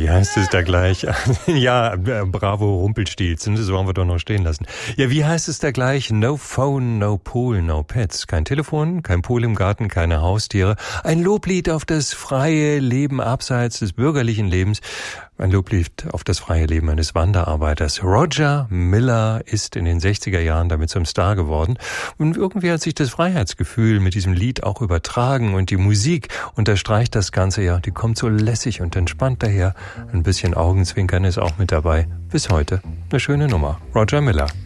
wie heißt es da gleich? Ja, bravo, Rumpelstilzchen, so haben wir doch noch stehen lassen. Ja, wie heißt es da gleich? No phone, no pool, no pets. Kein Telefon, kein Pool im Garten, keine Haustiere. Ein Loblied auf das freie Leben abseits des bürgerlichen Lebens. Ein Loblied auf das freie Leben eines Wanderarbeiters. Roger Miller ist in den 60er Jahren damit zum Star geworden. Und irgendwie hat sich das Freiheitsgefühl mit diesem Lied auch übertragen. Und die Musik unterstreicht das Ganze ja. Die kommt so lässig und entspannt daher. Ein bisschen Augenzwinkern ist auch mit dabei. Bis heute eine schöne Nummer. Roger Miller.